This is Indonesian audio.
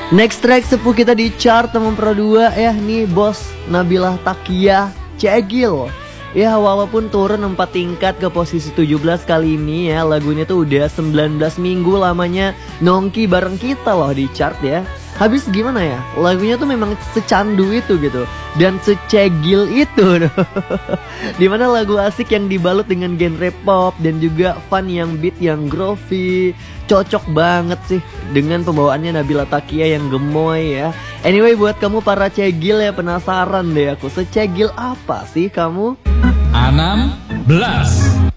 Next track sepuh kita di chart nomor 2 ya, nih bos, Nabila Takia, Cegil. Ya walaupun turun 4 tingkat ke posisi 17 kali ini ya, lagunya tuh udah 19 minggu lamanya nongki bareng kita loh di chart ya. Habis gimana ya, lagunya tuh memang secandu itu gitu, dan secegil itu. Dimana lagu asik yang dibalut dengan genre pop dan juga fun yang beat yang groovy. Cocok banget sih dengan pembawaannya Nabila Takia yang gemoy ya. Anyway, buat kamu para cegil ya, penasaran deh aku, secegil apa sih kamu? 16.